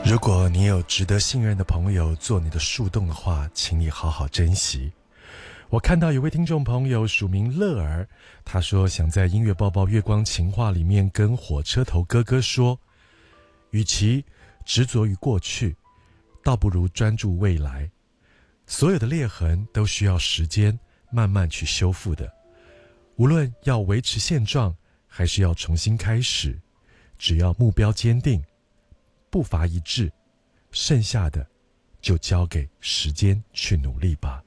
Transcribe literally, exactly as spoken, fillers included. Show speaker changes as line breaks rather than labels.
如果你有值得信任的朋友做你的树洞的话，请你好好珍惜。我看到有位听众朋友署名乐儿，他说想在音乐报报月光情话里面跟火车头哥哥说，与其执着于过去，倒不如专注未来。所有的裂痕都需要时间慢慢去修复的，无论要维持现状还是要重新开始，只要目标坚定，步伐一致，剩下的就交给时间去努力吧。